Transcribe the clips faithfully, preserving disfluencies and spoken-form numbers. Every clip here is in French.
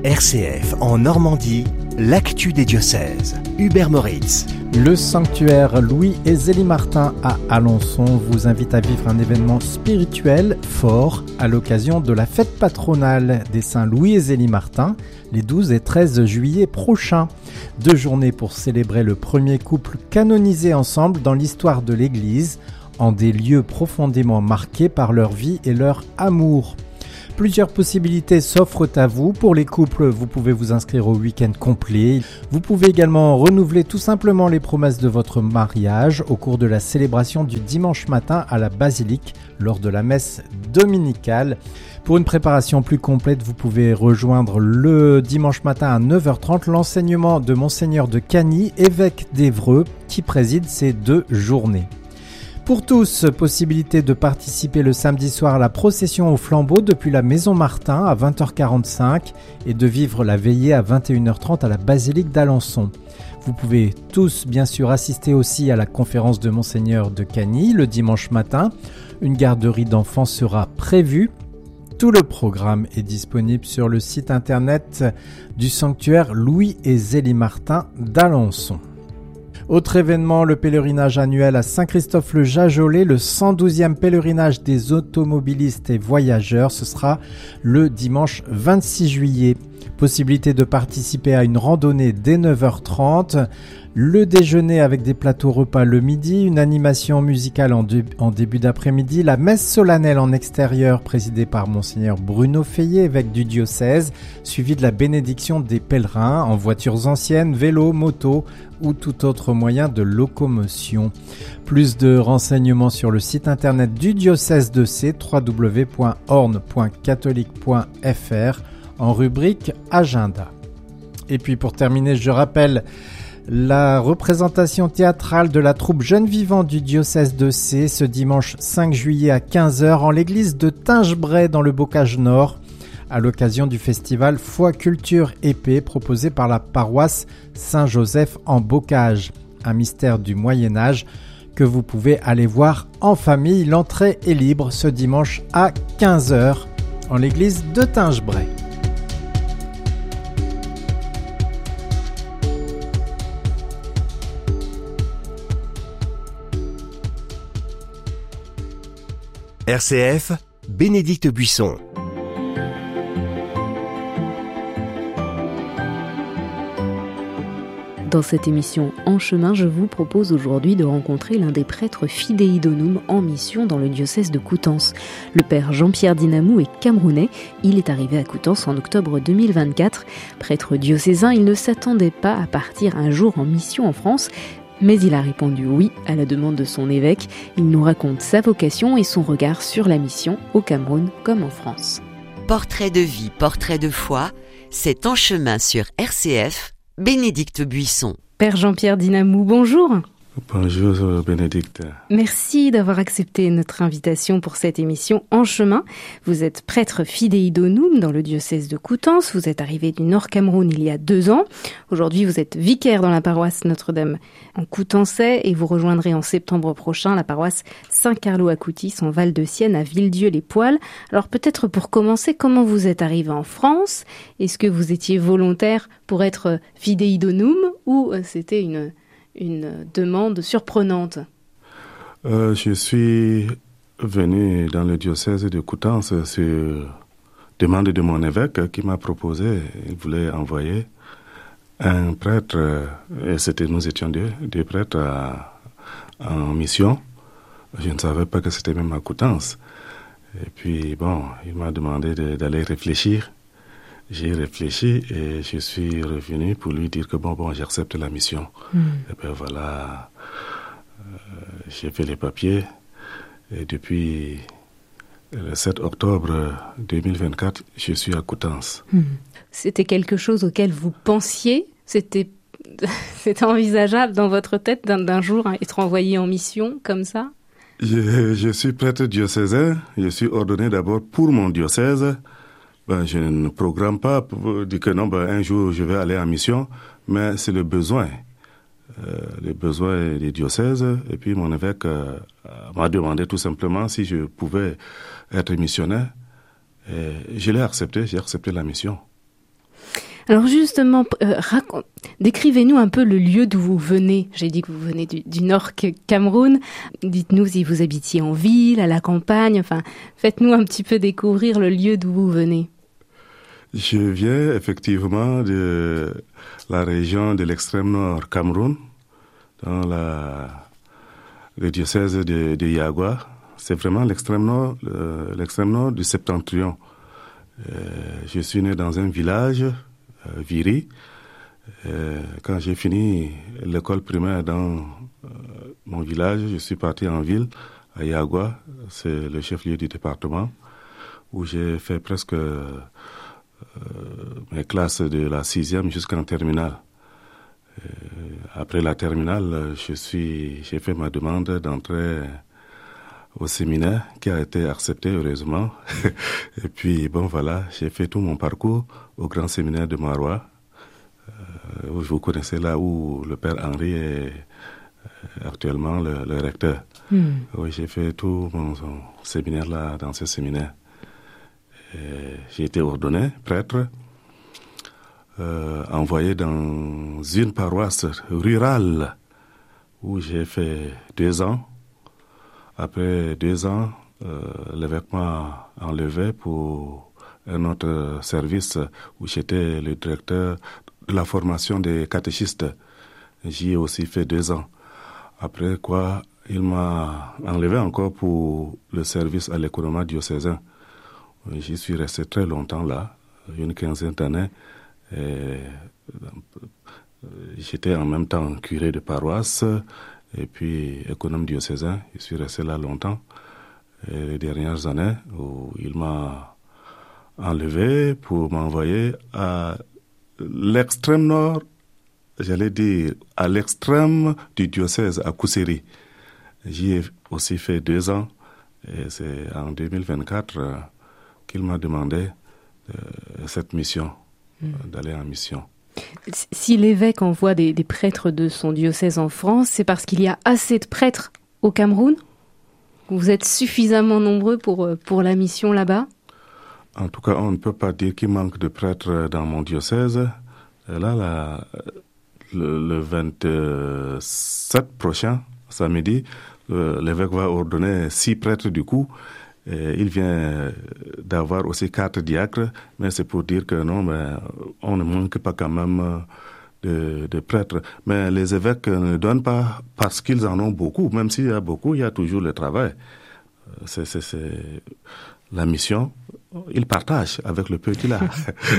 R C F en Normandie, l'actu des diocèses. Hubert Moritz. Le sanctuaire Louis et Zélie Martin à Alençon vous invite à vivre un événement spirituel fort à l'occasion de la fête patronale des saints Louis et Zélie Martin, les douze et treize juillet prochains. Deux journées pour célébrer le premier couple canonisé ensemble dans l'histoire de l'Église, en des lieux profondément marqués par leur vie et leur amour. Plusieurs possibilités s'offrent à vous. Pour les couples, vous pouvez vous inscrire au week-end complet. Vous pouvez également renouveler tout simplement les promesses de votre mariage au cours de la célébration du dimanche matin à la basilique lors de la messe dominicale. Pour une préparation plus complète, vous pouvez rejoindre le dimanche matin à neuf heures trente l'enseignement de Monseigneur de Cagny, évêque d'Évreux, qui préside ces deux journées. Pour tous, possibilité de participer le samedi soir à la procession au flambeau depuis la Maison Martin à vingt heures quarante-cinq et de vivre la veillée à vingt et une heures trente à la basilique d'Alençon. Vous pouvez tous bien sûr assister aussi à la conférence de Monseigneur de Cagny le dimanche matin. Une garderie d'enfants sera prévue. Tout le programme est disponible sur le site internet du sanctuaire Louis et Zélie Martin d'Alençon. Autre événement, le pèlerinage annuel à Saint-Christophe-le-Jajolais, le cent douzième pèlerinage des automobilistes et voyageurs, ce sera le dimanche vingt-six juillet. Possibilité de participer à une randonnée dès neuf heures trente, le déjeuner avec des plateaux repas le midi, une animation musicale en, dé- en début d'après-midi, la messe solennelle en extérieur présidée par Monseigneur Bruno Feillet, évêque du diocèse, suivi de la bénédiction des pèlerins en voitures anciennes, vélos, motos ou tout autre moyen de locomotion. Plus de renseignements sur le site internet du diocèse de C, w w w point orne point catholique point f r, en rubrique Agenda. Et puis pour terminer, je rappelle la représentation théâtrale de la troupe Jeunes Vivants du diocèse de C ce dimanche cinq juillet à quinze heures en l'église de Tingebray dans le Bocage Nord à l'occasion du festival Foi Culture Épée proposé par la paroisse Saint-Joseph en Bocage, un mystère du Moyen-Âge que vous pouvez aller voir en famille. L'entrée est libre ce dimanche à quinze heures en l'église de Tingebray. R C F, Bénédicte Buisson. Dans cette émission En chemin, je vous propose aujourd'hui de rencontrer l'un des prêtres Fidei Donum en mission dans le diocèse de Coutances. Le père Jean-Pierre Dinamou est camerounais. Il est arrivé à Coutances en octobre deux mille vingt-quatre. Prêtre diocésain, il ne s'attendait pas à partir un jour en mission en France, mais il a répondu oui à la demande de son évêque. Il nous raconte sa vocation et son regard sur la mission au Cameroun comme en France. Portrait de vie, portrait de foi, c'est En chemin sur R C F, Bénédicte Buisson. Père Jean-Pierre Dinamou, bonjour. Bonjour Bénédicte. Merci d'avoir accepté notre invitation pour cette émission En chemin. Vous êtes prêtre Fidei Donum dans le diocèse de Coutances. Vous êtes arrivé du Nord Cameroun il y a deux ans. Aujourd'hui, vous êtes vicaire dans la paroisse Notre-Dame en Coutançais et vous rejoindrez en septembre prochain la paroisse Saint-Carlo à Coutis en Val-de-Sienne à Villedieu-les-Poêles. Alors peut-être pour commencer, comment vous êtes arrivé en France ? Est-ce que vous étiez volontaire pour être Fidei Donum ou c'était une... une demande surprenante? euh, Je suis venu dans le diocèse de Coutances sur demande de mon évêque qui m'a proposé, il voulait envoyer un prêtre, et c'était, nous étions deux, deux prêtres à, en mission. Je ne savais pas que c'était même à Coutances. Et puis bon, il m'a demandé de, d'aller réfléchir. J'ai réfléchi et je suis revenu pour lui dire que bon, bon, j'accepte la mission. Mmh. Et bien voilà, euh, j'ai fait les papiers et depuis le sept octobre deux mille vingt-quatre, je suis à Coutances. Mmh. C'était quelque chose auquel vous pensiez ? C'était, c'était envisageable dans votre tête d'un, d'un jour hein, être envoyé en mission comme ça ? je, je suis prêtre diocésain, je suis ordonné d'abord pour mon diocèse. Ben, je ne programme pas pour dire que non, ben, un jour je vais aller en mission, mais c'est le besoin. Euh, les besoins des diocèses. Et puis mon évêque euh, m'a demandé tout simplement si je pouvais être missionnaire. Et je l'ai accepté, j'ai accepté la mission. Alors justement, euh, racon- décrivez-nous un peu le lieu d'où vous venez. J'ai dit que vous venez du, du Nord Cameroun. Dites-nous si vous habitiez en ville, à la campagne. Enfin, faites-nous un petit peu découvrir le lieu d'où vous venez. Je viens effectivement de la région de l'extrême nord Cameroun, dans la, le diocèse de, de Yagua. C'est vraiment l'extrême nord, euh, l'extrême nord du septentrion. Euh, je suis né dans un village, euh, Viri. Euh, quand j'ai fini l'école primaire dans euh, mon village, je suis parti en ville, à Yagua, c'est le chef-lieu du département, où j'ai fait presque euh, mes classes de la sixième jusqu'en terminale. Euh, après la terminale, je suis, j'ai fait ma demande d'entrer au séminaire qui a été accepté heureusement. Et puis bon voilà, j'ai fait tout mon parcours au grand séminaire de Marois. Euh, où vous connaissez là où le père Henri est euh, actuellement le, le recteur. Mm. Oui, j'ai fait tout mon, mon séminaire là dans ce séminaire. Et j'ai été ordonné prêtre, euh, envoyé dans une paroisse rurale où j'ai fait deux ans. Après deux ans, euh, l'évêque m'a enlevé pour un autre service où j'étais le directeur de la formation des catéchistes. J'y ai aussi fait deux ans. Après quoi, il m'a enlevé encore pour le service à l'économat diocésain. J'y suis resté très longtemps là, une quinzaine d'années. Et j'étais en même temps curé de paroisse et puis économe diocésain. Je suis resté là longtemps. Et les dernières années où il m'a enlevé pour m'envoyer à l'extrême nord, j'allais dire à l'extrême du diocèse, à Kousséri. J'y ai aussi fait deux ans et c'est en deux mille vingt-quatre euh, qu'il m'a demandé euh, cette mission, mmh. euh, d'aller en mission. Si l'évêque envoie des, des prêtres de son diocèse en France, c'est parce qu'il y a assez de prêtres au Cameroun ? Vous êtes suffisamment nombreux pour, pour la mission là-bas ? En tout cas, on ne peut pas dire qu'il manque de prêtres dans mon diocèse. Et là, la, le, le vingt-sept prochain, samedi, le, l'évêque va ordonner six prêtres du coup. Et il vient d'avoir aussi quatre diacres, mais c'est pour dire que non, mais on ne manque pas quand même de, de prêtres. Mais les évêques ne donnent pas parce qu'ils en ont beaucoup. Même s'il y a beaucoup, il y a toujours le travail. C'est, c'est, c'est la mission. Il partage avec le peu qu'il a.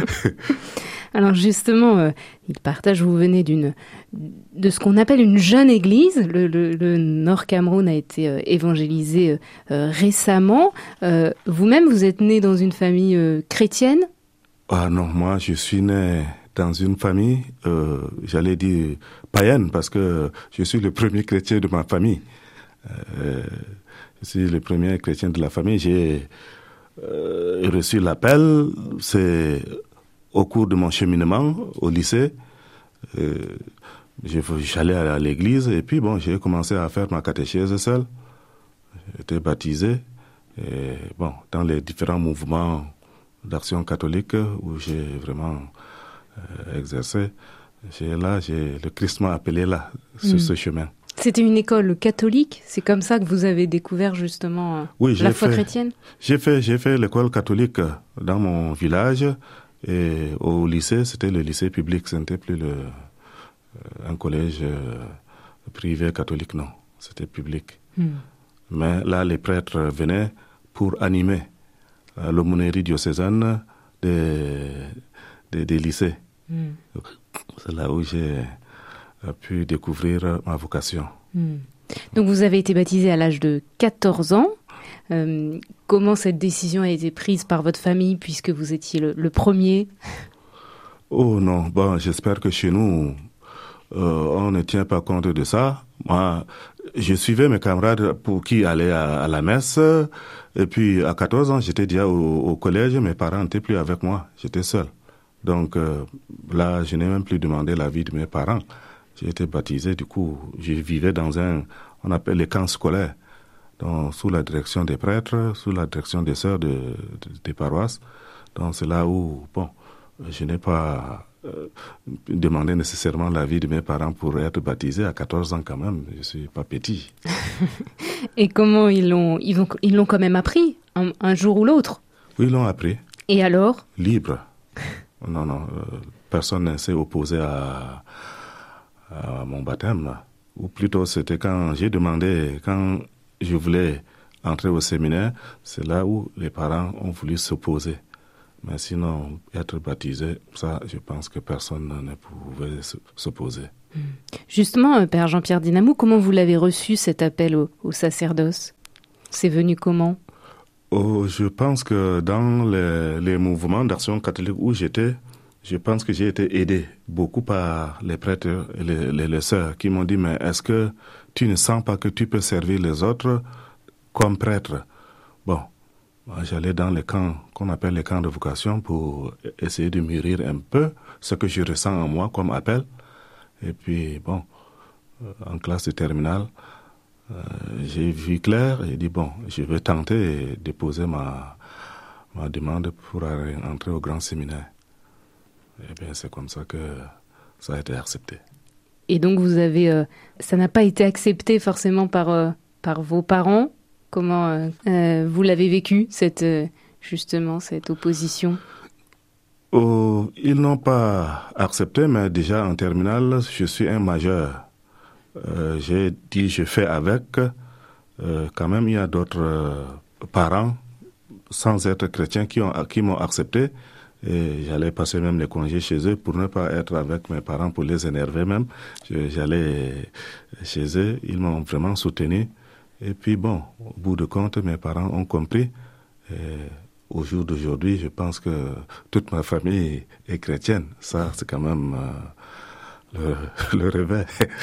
Alors justement, euh, il partage, vous venez d'une, de ce qu'on appelle une jeune église. Le, le, le Nord Cameroun a été euh, évangélisé euh, récemment. Euh, vous-même, vous êtes né dans une famille euh, chrétienne ? Ah non, moi je suis né dans une famille, euh, j'allais dire païenne, parce que je suis le premier chrétien de ma famille. Euh, je suis le premier chrétien de la famille. J'ai euh, reçu l'appel, c'est au cours de mon cheminement au lycée. Euh, j'allais à l'église et puis bon, j'ai commencé à faire ma catéchèse seul. J'ai été baptisé. Et bon, dans les différents mouvements d'action catholique où j'ai vraiment euh, exercé, j'ai là, j'ai, le Christ m'a appelé là, sur mmh. ce chemin. C'était une école catholique ? C'est comme ça que vous avez découvert justement oui, la foi fait, chrétienne ? J'ai fait, j'ai fait l'école catholique dans mon village et au lycée, c'était le lycée public, ce n'était plus le, un collège privé catholique, non, c'était public. Mmh. Mais là, les prêtres venaient pour animer l'aumônerie diocésaine des, des, des lycées. Mmh. C'est là où j'ai pu découvrir ma vocation. Mmh. Donc vous avez été baptisé à l'âge de quatorze ans. Euh, comment cette décision a été prise par votre famille puisque vous étiez le, le premier ? Oh non, bon, j'espère que chez nous, euh, on ne tient pas compte de ça. Moi, je suivais mes camarades pour qui allaient à, à la messe. Et puis, à quatorze ans, j'étais déjà au, au collège. Mes parents n'étaient plus avec moi. J'étais seul. Donc, euh, là, je n'ai même plus demandé l'avis de mes parents. J'ai été baptisé. Du coup, je vivais dans un, on appelle les camps scolaires, donc, sous la direction des prêtres, sous la direction des sœurs de, de, des paroisses. Donc, c'est là où, bon, je n'ai pas euh, demander nécessairement l'avis de mes parents pour être baptisé à quatorze ans quand même. Je ne suis pas petit. Et comment ils l'ont, ils l'ont, ils l'ont quand même appris, un, un jour ou l'autre? Oui, ils l'ont appris. Et alors? Libre. Non, non, euh, personne ne s'est opposé à, à mon baptême. Ou plutôt, c'était quand j'ai demandé, quand je voulais entrer au séminaire, c'est là où les parents ont voulu s'opposer. Mais sinon, être baptisé, ça, je pense que personne ne pouvait s'opposer. Justement, Père Jean-Pierre Dinamou, comment vous l'avez reçu, cet appel au, au sacerdoce? C'est venu comment? Oh, je pense que dans les, les mouvements d'action catholique où j'étais, je pense que j'ai été aidé beaucoup par les prêtres et les, les, les sœurs qui m'ont dit, mais est-ce que tu ne sens pas que tu peux servir les autres comme prêtre? Bon, moi, j'allais dans les camps qu'on appelle les camps de vocation pour essayer de mûrir un peu ce que je ressens en moi comme appel. Et puis, bon, en classe de terminale, euh, j'ai vu clair et dit, bon, je vais tenter et déposer ma, ma demande pour entrer au grand séminaire. Et bien, c'est comme ça que ça a été accepté. Et donc, vous avez, euh, ça n'a pas été accepté forcément par, euh, par vos parents. Comment euh, euh, vous l'avez vécu, cette, euh, justement, cette opposition? Oh, ils n'ont pas accepté, mais déjà en terminale, je suis un majeur. Euh, j'ai dit, je fais avec. Euh, quand même, il y a d'autres euh, parents, sans être chrétiens, qui, ont, qui m'ont accepté. Et j'allais passer même les congés chez eux pour ne pas être avec mes parents, pour les énerver même. Je, j'allais chez eux, ils m'ont vraiment soutenu. Et puis bon, au bout de compte, mes parents ont compris. Et au jour d'aujourd'hui, je pense que toute ma famille est chrétienne. Ça, c'est quand même euh, le, le réveil.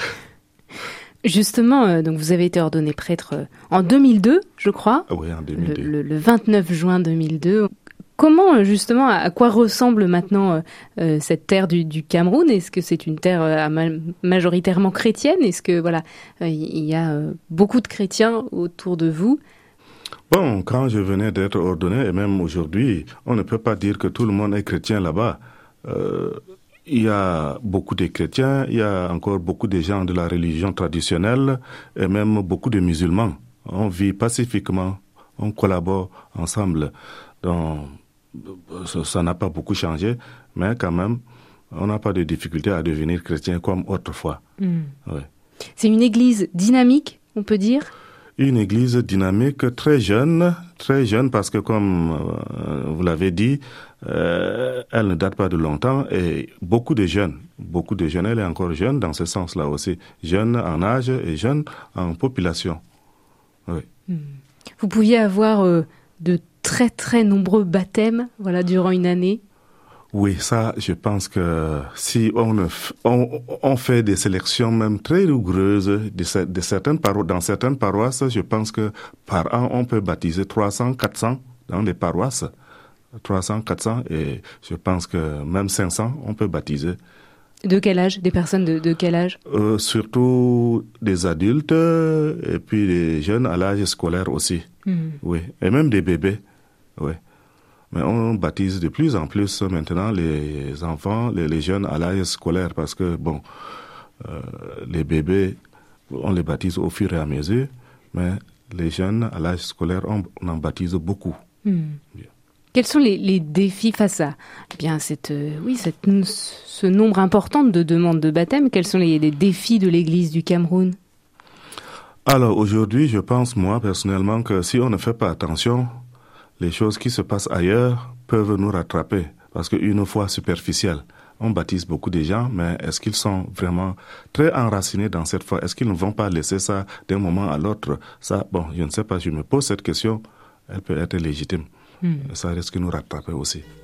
Justement, euh, donc vous avez été ordonné prêtre euh, en deux mille deux, je crois. Oui, en deux mille deux. Le, le, le vingt-neuf juin deux mille deux. Comment, justement, à quoi ressemble maintenant euh, cette terre du, du Cameroun? Est-ce que c'est une terre euh, ma- majoritairement chrétienne? Est-ce que, voilà, il euh, y a euh, beaucoup de chrétiens autour de vous? Bon, quand je venais d'être ordonné, et même aujourd'hui, on ne peut pas dire que tout le monde est chrétien là-bas. Euh, il y a beaucoup de chrétiens, il y a encore beaucoup de gens de la religion traditionnelle, et même beaucoup de musulmans. On vit pacifiquement, on collabore ensemble. Donc, ça n'a pas beaucoup changé, mais quand même, on n'a pas de difficulté à devenir chrétien comme autrefois. Mmh. Ouais. C'est une église dynamique, on peut dire? Une église dynamique, très jeune, très jeune parce que comme euh, vous l'avez dit, euh, elle ne date pas de longtemps et beaucoup de jeunes, beaucoup de jeunes, elle est encore jeune dans ce sens-là aussi, jeune en âge et jeune en population. Oui. Mmh. Vous pouviez avoir euh, de très très nombreux baptêmes, voilà, durant une année? Oui, ça, je pense que si on, on, on fait des sélections même très rigoureuses de, de certaines paro- dans certaines paroisses, je pense que par an, on peut baptiser trois cents, quatre cents dans les paroisses. trois cents, quatre cents et je pense que même cinq cents, on peut baptiser. De quel âge? Des personnes de, de quel âge? euh, Surtout des adultes et puis des jeunes à l'âge scolaire aussi. Mmh. Oui, et même des bébés. Oui. Mais on baptise de plus en plus maintenant les enfants, les, les jeunes à l'âge scolaire parce que, bon, euh, les bébés, on les baptise au fur et à mesure, mais les jeunes à l'âge scolaire, on, on en baptise beaucoup. Mmh. Quels sont les, les défis face à eh bien, cette, euh, oui, cette, ce nombre important de demandes de baptême? Quels sont les, les défis de l'Église du Cameroun? Alors aujourd'hui, je pense moi personnellement que si on ne fait pas attention, les choses qui se passent ailleurs peuvent nous rattraper parce qu'une foi superficielle, on baptise beaucoup de gens, mais est-ce qu'ils sont vraiment très enracinés dans cette foi? Est-ce qu'ils ne vont pas laisser ça d'un moment à l'autre? Ça, bon, je ne sais pas, je me pose cette question, elle peut être légitime. Mmh. Ça risque de nous rattraper aussi.